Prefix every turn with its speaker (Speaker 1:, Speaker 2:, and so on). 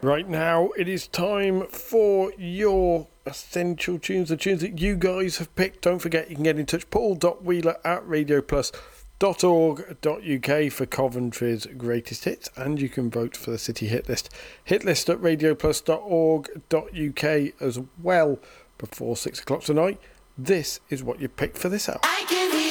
Speaker 1: Right now, it is time for your essential tunes, the tunes that you guys have picked. Don't forget, you can get in touch, paul.wheeler@radioplus.org.uk for Coventry's greatest hits, and you can vote for the City Hit List. Hit list at radioplus.org.uk as well before 6 o'clock tonight. This is what you picked for this hour.